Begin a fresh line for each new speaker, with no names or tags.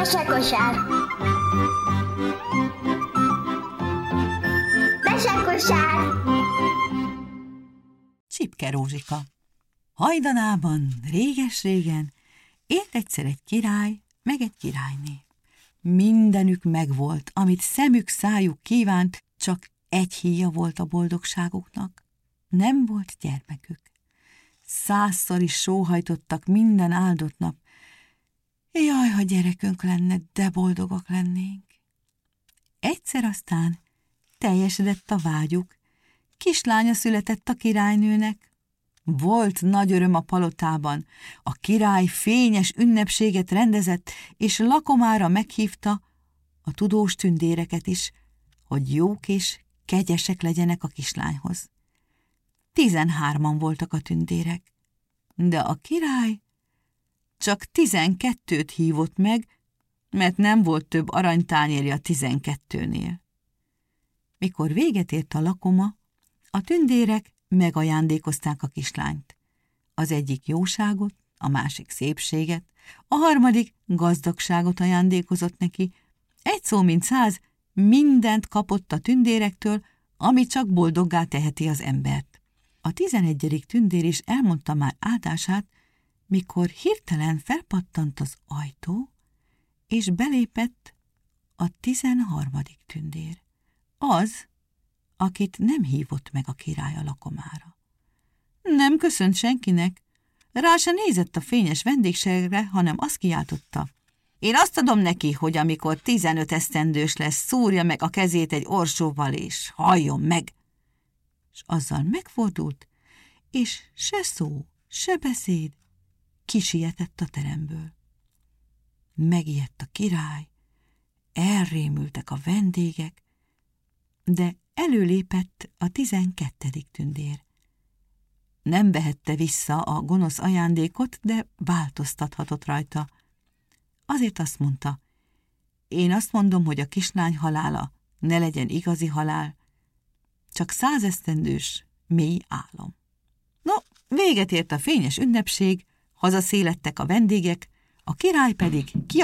Mesekosár. Mesekosár.
Csipke Rózsika. Hajdanában, réges-régen élt egyszer egy király, meg egy királyné. Mindenük megvolt, amit szemük, szájuk kívánt, csak egy híja volt a boldogságuknak. Nem volt gyermekük. 100-szor is sóhajtottak minden áldott nap. Jaj, ha gyerekünk lenne, de boldogok lennénk. Egyszer aztán teljesedett a vágyuk. Kislánya született a királynőnek. Volt nagy öröm a palotában. A király fényes ünnepséget rendezett, és lakomára meghívta a tudós tündéreket is, hogy jók és kegyesek legyenek a kislányhoz. 13-an voltak a tündérek, de a király csak 12-t hívott meg, mert nem volt több aranytányérja 12-nél. Mikor véget ért a lakoma, a tündérek megajándékozták a kislányt. Az egyik jóságot, a másik szépséget, a harmadik gazdagságot ajándékozott neki. Egy szó mint 100, mindent kapott a tündérektől, ami csak boldoggá teheti az embert. A 11. tündér is elmondta már áldását, mikor hirtelen felpattant az ajtó, és belépett a 13. tündér. Az, akit nem hívott meg a király a lakomára. Nem köszönt senkinek, rá se nézett a fényes vendégségre, hanem azt kiáltotta: én azt adom neki, hogy amikor 15 esztendős lesz, szúrja meg a kezét egy orsóval, és halljon meg. És azzal megfordult, és se szó, se beszéd, kisietett a teremből. Megijedt a király, elrémültek a vendégek, de előlépett a 12. tündér. Nem vehette vissza a gonosz ajándékot, de változtathatott rajta. Azért azt mondta: én azt mondom, hogy a kislány halála ne legyen igazi halál, csak 100 esztendős mély álom. No, véget ért a fényes ünnepség, hazaszélettek a vendégek, a király pedig